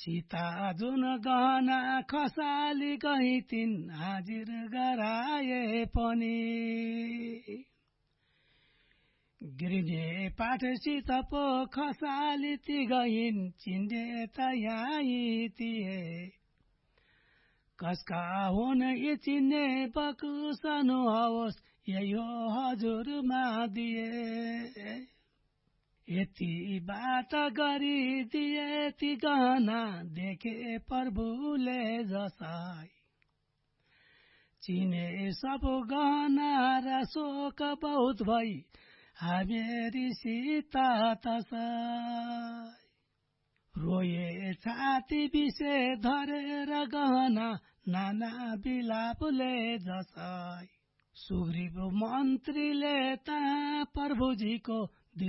सीता जुन गहना खसाली गई तिन हाजिर गराए पनि गिरिने पाठसित पो खसाली ती गइन् चिन्डे त यहाँ थिए कसका हुन यी चिन्ने बकुसनु होस् यही हो हजुरमा दिए यति बात गरिदिए ती गहना देखे प्रभुले जसाई चिने सब गहना र शोक बहुत भई हामेरी सीता तसाई रोए छाती विषे धरेर गहना नाना बिलापले जसाई सुग्रीव मन्त्रीले ता प्रभुजीको